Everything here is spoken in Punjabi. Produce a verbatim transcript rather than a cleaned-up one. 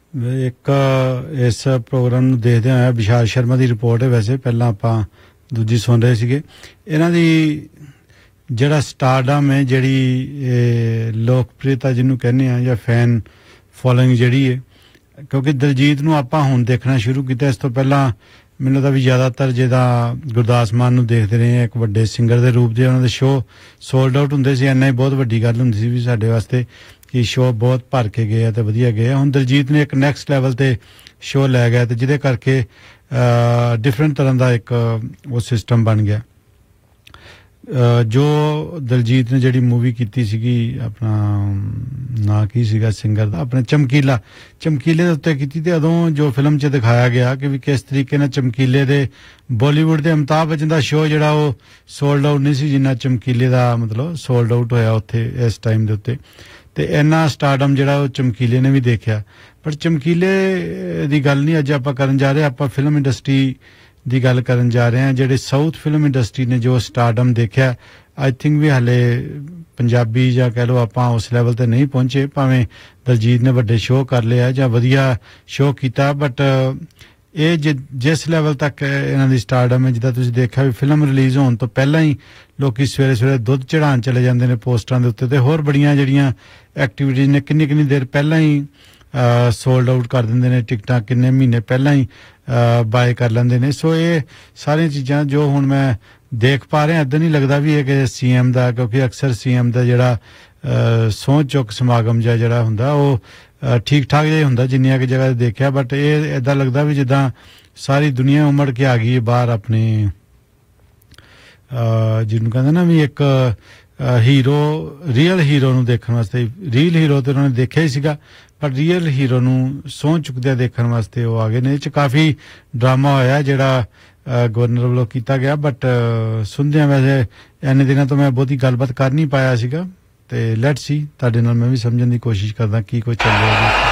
ਇੱਕ ਇਸ ਪ੍ਰੋਗਰਾਮ ਨੂੰ ਦੇਖਦੇ ਹੋਇਆ ਵਿਸ਼ਾਲ ਸ਼ਰਮਾ ਦੀ ਰਿਪੋਰਟ ਹੈ। ਵੈਸੇ ਪਹਿਲਾਂ ਆਪਾਂ ਦੂਜੀ ਸੁਣ ਰਹੇ ਸੀਗੇ। ਇਹਨਾਂ ਦੀ ਜਿਹੜਾ ਸਟਾਰਡਮ ਹੈ, ਜਿਹੜੀ ਲੋਕਪ੍ਰਿਯਤਾ ਜਿਹਨੂੰ ਕਹਿੰਦੇ ਆ ਜਾਂ ਫੈਨ ਫੋਲੋਇੰਗ ਜਿਹੜੀ ਹੈ, ਕਿਉਂਕਿ ਦਿਲਜੀਤ ਨੂੰ ਆਪਾਂ ਹੁਣ ਦੇਖਣਾ ਸ਼ੁਰੂ ਕੀਤਾ। ਇਸ ਤੋਂ ਪਹਿਲਾਂ ਮੈਨੂੰ ਲੱਗਦਾ ਵੀ ਜ਼ਿਆਦਾਤਰ ਜਿਹਦਾ ਗੁਰਦਾਸ ਮਾਨ ਨੂੰ ਦੇਖਦੇ ਰਹੇ ਇੱਕ ਵੱਡੇ ਸਿੰਗਰ ਦੇ ਰੂਪ 'ਚ। ਉਹਨਾਂ ਦੇ ਸ਼ੋਅ ਸੋਲਡ ਆਊਟ ਹੁੰਦੇ ਸੀ, ਇੰਨਾ ਹੀ ਬਹੁਤ ਵੱਡੀ ਗੱਲ ਹੁੰਦੀ ਸੀ ਵੀ ਸਾਡੇ ਵਾਸਤੇ ਕਿ ਸ਼ੋਅ ਬਹੁਤ ਭਰ ਕੇ ਗਏ ਆ ਤੇ ਵਧੀਆ ਗਏ ਆ। ਹੁਣ ਦਿਲਜੀਤ ਨੇ ਇੱਕ ਨੈਕਸਟ ਲੈਵਲ ਤੇ ਸ਼ੋਅ ਲੈ ਗਿਆ ਤੇ ਜਿਹਦੇ ਕਰਕੇ ਡਿਫਰੈਂਟ ਤਰ੍ਹਾਂ ਦਾ ਇੱਕ ਉਹ ਸਿਸਟਮ ਬਣ ਗਿਆ। ਜੋ ਦਿਲਜੀਤ ਨੇ ਜਿਹੜੀ ਮੂਵੀ ਕੀਤੀ ਸੀਗੀ, ਆਪਣਾ ਨਾਂ ਕੀ ਸੀਗਾ ਸਿੰਗਰ ਦਾ, ਆਪਣੇ ਚਮਕੀਲਾ, ਚਮਕੀਲੇ ਦੇ ਉੱਤੇ ਕੀਤੀ। ਤੇ ਉਦੋਂ ਜੋ ਫਿਲਮ 'ਚ ਦਿਖਾਇਆ ਗਿਆ ਕਿ ਵੀ ਕਿਸ ਤਰੀਕੇ ਨਾਲ ਚਮਕੀਲੇ ਦੇ ਬਾਲੀਵੁੱਡ ਦੇ ਅਮਿਤਾਭ ਬੱਚਨ ਦਾ ਸ਼ੋਅ ਜਿਹੜਾ ਉਹ ਸੋਲਡ ਆਊਟ ਨਹੀਂ ਸੀ ਜਿੰਨਾ ਚਮਕੀਲੇ ਦਾ ਮਤਲਬ ਸੋਲਡ ਆਊਟ ਹੋਇਆ ਉੱਥੇ ਇਸ ਟਾਈਮ ਦੇ ਉੱਤੇ। ਤੇ ਇੰਨਾ ਸਟਾਰਡਮ ਜਿਹੜਾ ਉਹ ਚਮਕੀਲੇ ਨੇ ਵੀ ਦੇਖਿਆ। ਪਰ ਚਮਕੀਲੇ ਦੀ ਗੱਲ ਨਹੀਂ ਅੱਜ ਆਪਾਂ ਕਰਨ ਜਾ ਰਹੇ, ਆਪਾਂ ਫਿਲਮ ਇੰਡਸਟਰੀ ਦੀ ਗੱਲ ਕਰਨ ਜਾ ਰਹੇ ਹਾਂ। ਜਿਹੜੇ ਸਾਊਥ ਫਿਲਮ ਇੰਡਸਟਰੀ ਨੇ ਜੋ ਸਟਾਰਡਮ ਦੇਖਿਆ, ਆਈ ਥਿੰਕ ਵੀ ਹਾਲੇ ਪੰਜਾਬੀ ਜਾਂ ਕਹਿ ਲਓ ਆਪਾਂ ਉਸ ਲੈਵਲ ਤੇ ਨਹੀਂ ਪਹੁੰਚੇ। ਭਾਵੇਂ ਦਲਜੀਤ ਨੇ ਵੱਡੇ ਸ਼ੋਅ ਕਰ ਲਿਆ ਜਾਂ ਵਧੀਆ ਸ਼ੋਅ ਕੀਤਾ, ਬਟ ਇਹ ਜਿਸ ਲੈਵਲ ਤੱਕ ਇਹਨਾਂ ਦੀ ਸਟਾਰਡਮ ਹੈ, ਜਿੱਦਾਂ ਤੁਸੀਂ ਦੇਖਿਆ ਵੀ ਫਿਲਮ ਰਿਲੀਜ਼ ਹੋਣ ਤੋਂ ਪਹਿਲਾਂ ਹੀ ਲੋਕੀ ਸਵੇਰੇ ਸਵੇਰੇ ਦੁੱਧ ਚੜਾਉਣ ਚਲੇ ਜਾਂਦੇ ਨੇ ਪੋਸਟਰਾਂ ਦੇ ਉੱਤੇ, ਤੇ ਹੋਰ ਬੜੀਆਂ ਜਿਹੜੀਆਂ ਐਕਟੀਵਿਟੀਜ਼ ਨੇ ਕਿੰਨੀ ਕਿੰਨੀ ਦੇਰ ਪਹਿਲਾਂ ਹੀ ਸੋਲਡ ਆਊਟ ਕਰ ਦਿੰਦੇ ਨੇ ਟਿਕਟਾਂ, ਕਿੰਨੇ ਮਹੀਨੇ ਪਹਿਲਾਂ ਹੀ ਬਾਏ ਕਰ ਲੈਂਦੇ ਨੇ। ਸੋ ਇਹ ਸਾਰੀਆਂ ਚੀਜ਼ਾਂ ਜੋ ਹੁਣ ਮੈਂ ਦੇਖ ਪਾ ਰਿਹਾ, ਇੱਦਾਂ ਨਹੀਂ ਲੱਗਦਾ ਵੀ ਇਹ ਕਿ ਸੀ ਐਮ ਦਾ, ਕਿਉਂਕਿ ਅਕਸਰ ਸੀ ਐਮ ਦਾ ਜਿਹੜਾ ਸਹੁੰ ਚੁੱਕ ਸਮਾਗਮ ਜਾਂ ਜਿਹੜਾ ਹੁੰਦਾ ਉਹ ਠੀਕ ਠਾਕ ਜਿਹਾ ਹੁੰਦਾ ਜਿੰਨੀਆਂ ਕਿ ਜਗ੍ਹਾ ਦੇਖਿਆ। ਬਟ ਇਹ ਇੱਦਾਂ ਲੱਗਦਾ ਵੀ ਜਿੱਦਾਂ ਸਾਰੀ ਦੁਨੀਆ ਉਮੜ ਕੇ ਆ ਗਈ ਹੈ ਬਾਹਰ ਆਪਣੇ ਜਿਹਨੂੰ ਕਹਿੰਦੇ ਨਾ ਵੀ ਇੱਕ ਹੀਰੋ, ਰੀਅਲ ਹੀਰੋ ਨੂੰ ਦੇਖਣ ਵਾਸਤੇ। ਰੀਅਲ ਹੀਰੋ ਤੇ ਉਹਨਾਂ ਨੇ ਦੇਖਿਆ ਹੀ ਸੀਗਾ, ਪਰ ਰੀਅਲ ਹੀਰੋ ਨੂੰ ਸਹੁੰ ਚੁੱਕਦਿਆਂ ਦੇਖਣ ਵਾਸਤੇ ਉਹ ਆ ਗਏ ਨੇ। ਇਹ 'ਚ ਕਾਫੀ ਡਰਾਮਾ ਹੋਇਆ ਜਿਹੜਾ ਗਵਰਨਰ ਵੱਲੋਂ ਕੀਤਾ ਗਿਆ, ਬਟ ਸੁਣਦਿਆਂ ਵੈਸੇ ਇੰਨੇ ਦਿਨਾਂ ਤੋਂ ਮੈਂ ਬਹੁਤੀ ਗੱਲਬਾਤ ਕਰ ਨਹੀਂ ਪਾਇਆ ਸੀਗਾ। ਤੇ ਲੈਟਸ ਸੀ, ਤੁਹਾਡੇ ਨਾਲ ਮੈਂ ਵੀ ਸਮਝਣ ਦੀ ਕੋਸ਼ਿਸ਼ ਕਰਦਾ ਕੀ ਕੁਝ ਚੱਲ ਰਿਹਾ ਜੀ।